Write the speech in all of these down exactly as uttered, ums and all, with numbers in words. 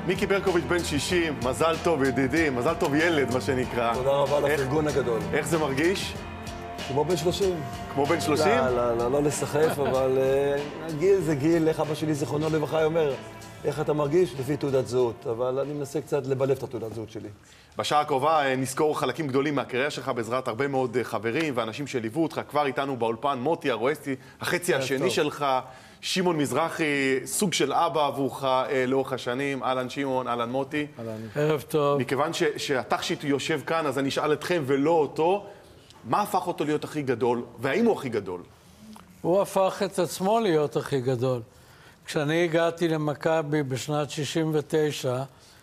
מיקי ברקוביץ' בן שישים, מזל טוב ידידי, מזל טוב ילד מה שנקרא. תודה רבה לפרגון הגדול. איך זה מרגיש? כמו בן שלושים. כמו בן שלושים? לא, לא, לא, לא לסחף, אבל גיל זה גיל, איך אבא שלי זיכרונו לברכה אומר, איך אתה מרגיש? לפי תעודת זהות, אבל אני מנסה קצת לבלב את התעודת זהות שלי. בשעה הקרובה נזכור חלקים גדולים מהקריירה שלך בעזרת הרבה מאוד חברים ואנשים שליוו אותך. כבר איתנו באולפן מוטי הרואסטי, החצי השני שלך, שמעון מזרחי, סוג של אבא עבורך לאורך השנים. אהלן שמעון, אהלן מוטי. ערב טוב. מכיוון שהתכשיט יושב כאן, אז אני אשאל אתכם ולא אותו, מה הפך אותו להיות הכי גדול, והאם הוא הכי גדול? הוא הפך את עצמו להיות הכי גדול. כשאני הגעתי למכבי בשנת שישים ותשע,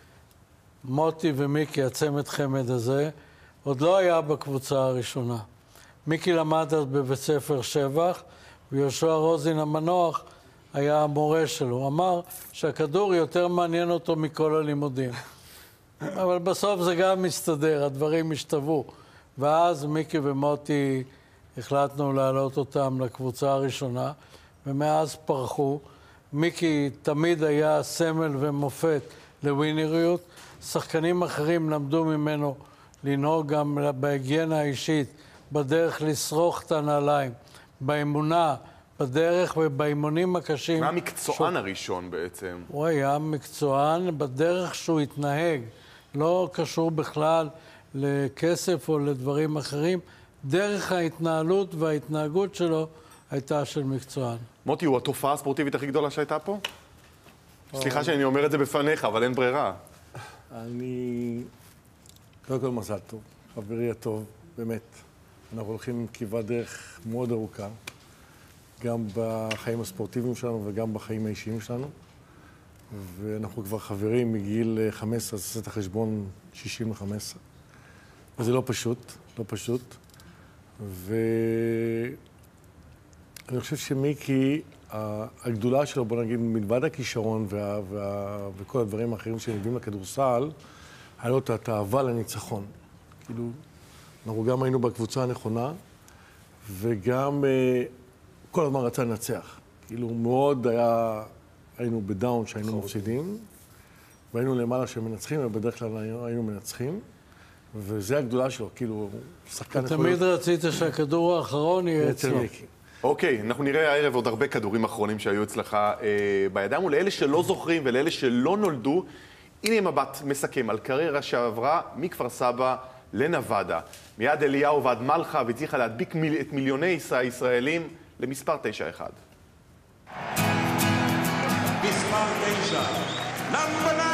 מוטי ומיקי, הצמד חמד הזה, עוד לא היה בקבוצה הראשונה. מיקי למד אז בבית ספר שבח, ויהושע רוזין המנוח היה המורה שלו. הוא אמר שהכדור יותר מעניין אותו מכל הלימודים. אבל בסוף זה גם מסתדר, הדברים השתוו. ואז מיקי ומוטי החלטנו להעלות אותם לקבוצה הראשונה, ומאז פרחו. מיקי תמיד היה סמל ומופת לווינריות. שחקנים אחרים למדו ממנו לנהוג גם בהיגיינה האישית, בדרך לשרוך את הנעליים, באמונה, בדרך ובאימונים הקשים. הוא היה מקצוען הראשון בעצם. הוא היה מקצוען בדרך שהוא התנהג. לא קשור בכלל לכסף או לדברים אחרים. דרך ההתנהלות וההתנהגות שלו הייתה של מקצוען. מוטי, הוא התופעה הספורטיבית הכי גדולה שהייתה פה? סליחה שאני אומר את זה בפניך, אבל אין ברירה. אני... קודם כל מזל טוב, חברי הטוב, באמת. אנחנו הולכים כברת דרך מאוד ארוכה, גם בחיים הספורטיביים שלנו וגם בחיים האישיים שלנו. ואנחנו כבר חברים מגיל חמש עשרה, אז עושה את החשבון שישים וחמש עשרה. וזה לא פשוט, לא פשוט. ואני חושב שמיקי, הגדולה שלו, בוא נגיד, מלבד הכישרון וה... וה... וכל הדברים האחרים שנביאים לכדורסל, היה לו את האהבה לניצחון. כאילו, אנחנו גם היינו בקבוצה הנכונה, וגם כל הזמן רצה לנצח. כאילו, מאוד היה... היינו בדאון שהיינו מפסידים, והיינו למעלה שמנצחים, ובדרך כלל היינו מנצחים, וזה הגדולה שלו, כאילו, שחקן יכול... תמיד רצית שהכדור האחרון יהיה אצלו. אוקיי, אנחנו נראה הערב עוד הרבה כדורים אחרונים שהיו אצלך אה, בידיים, ולאלה שלא זוכרים ולאלה שלא נולדו, הנה מבט מסכם על קריירה שעברה מכפר סבא לנבדה. מיד אליהו ועד מלכה, והצליחה להדביק מיל... את מיליוני הישראלים למספר תשע אחד. מספר תשע, נאמבר